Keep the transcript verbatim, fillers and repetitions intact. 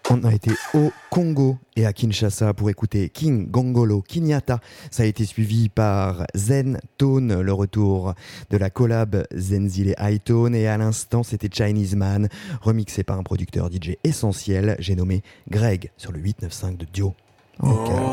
On a été au Congo et à Kinshasa pour écouter King Gongolo Kinyata. Ça a été suivi par Zen Tone, le retour de la collab Zenzile High Tone. Et à l'instant, c'était Chinese Man, remixé par un producteur D J essentiel, j'ai nommé Greg, sur le huit neuf cinq de Dio. En local.